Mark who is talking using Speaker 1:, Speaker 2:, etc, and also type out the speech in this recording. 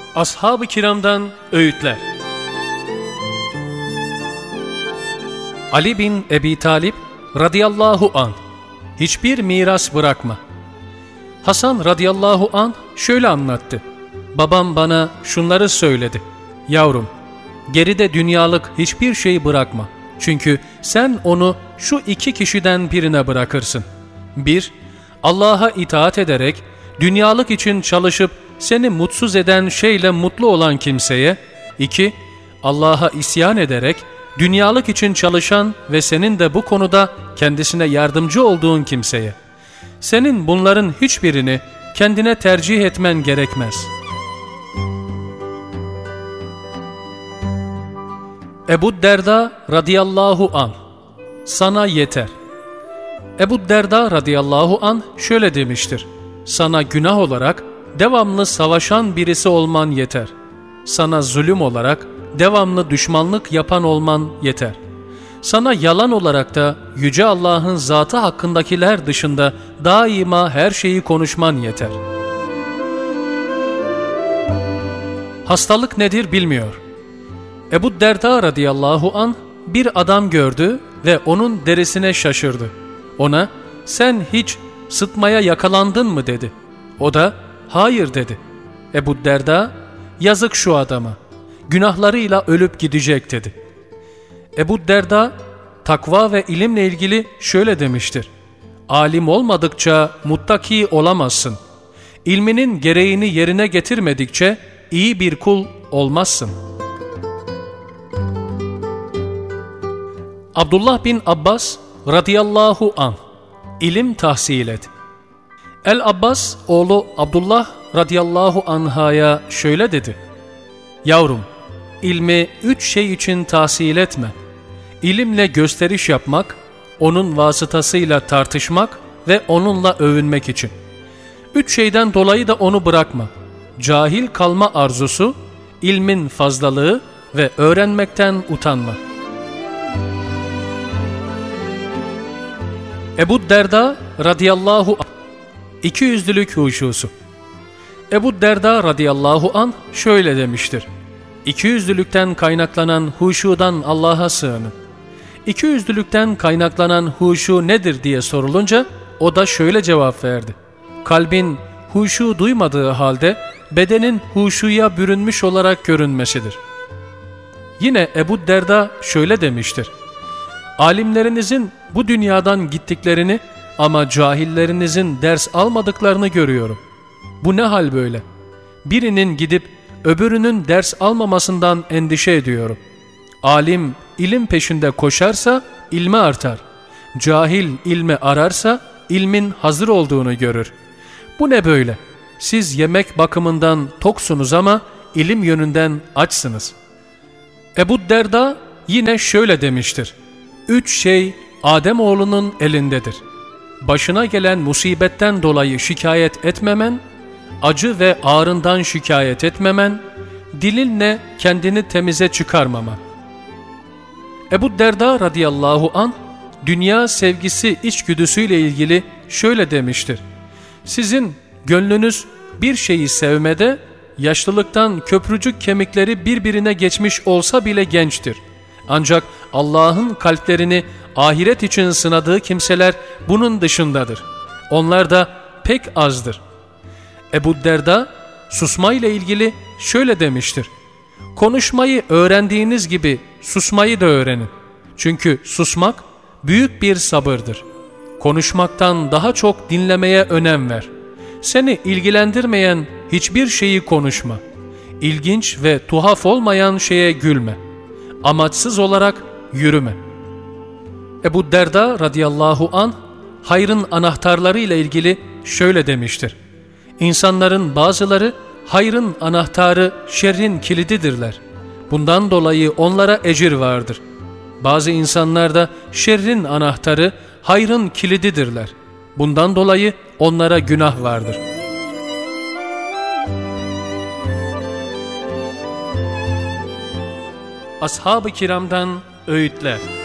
Speaker 1: Ashab-ı kiramdan öğütler. Ali bin Ebi Talib radıyallahu anh, hiçbir miras bırakma. Hasan radıyallahu anh şöyle anlattı. Babam bana şunları söyledi. Yavrum, geride dünyalık hiçbir şey bırakma. Çünkü sen onu şu iki kişiden birine bırakırsın. 1. Allah'a itaat ederek, dünyalık için çalışıp seni mutsuz eden şeyle mutlu olan kimseye. 2. Allah'a isyan ederek, dünyalık için çalışan ve senin de bu konuda kendisine yardımcı olduğun kimseye. Senin bunların hiçbirini kendine tercih etmen gerekmez. Ebu Derda radıyallahu anh, sana yeter. Ebu Derda radıyallahu anh şöyle demiştir. Sana günah olarak devamlı savaşan birisi olman yeter. Sana zulüm olarak devamlı düşmanlık yapan olman yeter. Sana yalan olarak da Yüce Allah'ın zatı hakkındakiler dışında daima her şeyi konuşman yeter. Hastalık nedir bilmiyor. Ebu Derda radıyallahu anh bir adam gördü ve onun derisine şaşırdı. Ona, sen hiç sıtmaya yakalandın mı dedi. O da, hayır dedi. Ebu Derda, yazık şu adama, günahlarıyla ölüp gidecek dedi. Ebu Derda, takva ve ilimle ilgili şöyle demiştir. Alim olmadıkça muttaki olamazsın. İlminin gereğini yerine getirmedikçe iyi bir kul olmazsın. Abdullah bin Abbas radıyallahu anh, ilim tahsil et. El-Abbas oğlu Abdullah radıyallahu anh'a şöyle dedi. Yavrum, ilmi 3 şey için tahsil etme. İlimle gösteriş yapmak, onun vasıtasıyla tartışmak ve onunla övünmek için. 3 şeyden dolayı da onu bırakma. Cahil kalma arzusu, ilmin fazlalığı ve öğrenmekten utanma. Ebu Derda radıyallahu anh, ikiyüzlülük huşusu. Ebu Derda radıyallahu anh şöyle demiştir. İkiyüzlülükten kaynaklanan huşudan Allah'a sığının. İkiyüzlülükten kaynaklanan huşu nedir diye sorulunca o da şöyle cevap verdi. Kalbin huşu duymadığı halde bedenin huşuya bürünmüş olarak görünmesidir. Yine Ebu Derda şöyle demiştir. Alimlerinizin bu dünyadan gittiklerini ama cahillerinizin ders almadıklarını görüyorum. Bu ne hal böyle? Birinin gidip öbürünün ders almamasından endişe ediyorum. Alim ilim peşinde koşarsa ilmi artar. Cahil ilmi ararsa ilmin hazır olduğunu görür. Bu ne böyle? Siz yemek bakımından toksunuz ama ilim yönünden açsınız. Ebu Derda yine şöyle demiştir. 3 şey Ademoğlunun elindedir. Başına gelen musibetten dolayı şikayet etmemen, acı ve ağrından şikayet etmemen, dilinle kendini temize çıkarmaman. Ebu Derda radıyallahu anh, dünya sevgisi içgüdüsüyle ilgili şöyle demiştir. Sizin gönlünüz bir şeyi sevmede, yaşlılıktan köprücük kemikleri birbirine geçmiş olsa bile gençtir. Ancak Allah'ın kalplerini ahiret için sınadığı kimseler bunun dışındadır. Onlar da pek azdır. Ebu Derda susmayla ilgili şöyle demiştir. Konuşmayı öğrendiğiniz gibi susmayı da öğrenin. Çünkü susmak büyük bir sabırdır. Konuşmaktan daha çok dinlemeye önem ver. Seni ilgilendirmeyen hiçbir şeyi konuşma. İlginç ve tuhaf olmayan şeye gülme. Amaçsız olarak yürüme. Ebu Derda radıyallahu anh hayrın anahtarları ile ilgili şöyle demiştir. İnsanların bazıları hayrın anahtarı şerrin kilididirler. Bundan dolayı onlara ecir vardır. Bazı insanlar da şerrin anahtarı hayrın kilididirler. Bundan dolayı onlara günah vardır. Ashab-ı kiramdan öğütler.